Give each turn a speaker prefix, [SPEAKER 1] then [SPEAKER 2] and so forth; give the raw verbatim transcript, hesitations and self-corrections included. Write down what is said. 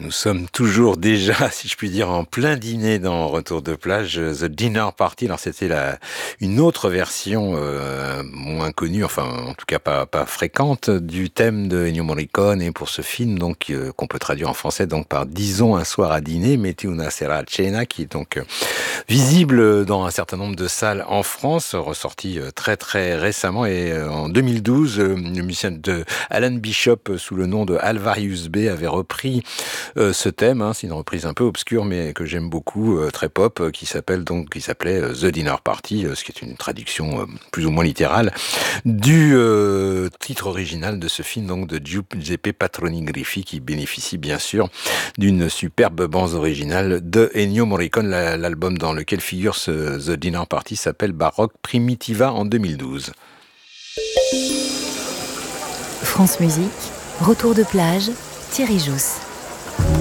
[SPEAKER 1] Nous sommes toujours déjà, si je puis dire, en plein dîner dans Retour de plage, The Dinner Party. Alors c'était la, une autre version euh, moins connue, enfin en tout cas pas, pas fréquente, du thème de Ennio Morricone et pour ce film donc euh, qu'on peut traduire en français donc par Disons un soir à dîner, Metti una sera a cena, qui est donc euh, visible dans un certain nombre de salles en France, ressorti euh, très très récemment et euh, en deux mille douze, euh, le musicien de Alan Bishop euh, sous le nom de Alvarius B avait repris Euh, ce thème, hein, c'est une reprise un peu obscure mais que j'aime beaucoup, euh, très pop, euh, qui s'appelle donc qui s'appelait euh, The Dinner Party, euh, ce qui est une traduction euh, plus ou moins littérale du euh, titre original de ce film donc de Giuseppe Patroni Griffi, qui bénéficie bien sûr d'une superbe bande originale de Ennio Morricone. La, l'album dans lequel figure ce The Dinner Party s'appelle Baroque Primitiva en deux mille douze.
[SPEAKER 2] France Musique, Retour de plage, Thierry Jousse.